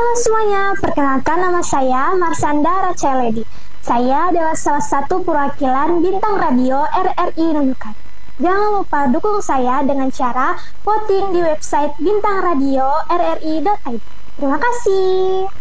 Halo semuanya, perkenalkan nama saya Marsanda Racheledi. Saya adalah salah satu perwakilan Bintang Radio RRI Nunukan. Jangan lupa dukung saya dengan cara voting di website Bintang Radio RRI.id. Terima kasih.